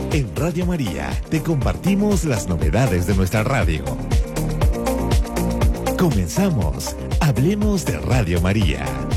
En Radio María te compartimos las novedades de nuestra radio. Comenzamos. Hablemos de Radio María.